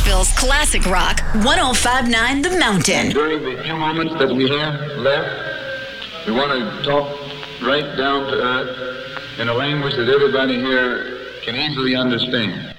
Nashville's classic rock, 105.9 The Mountain. During the few moments that we have left, we want to talk right down to earth in a language that everybody here can easily understand.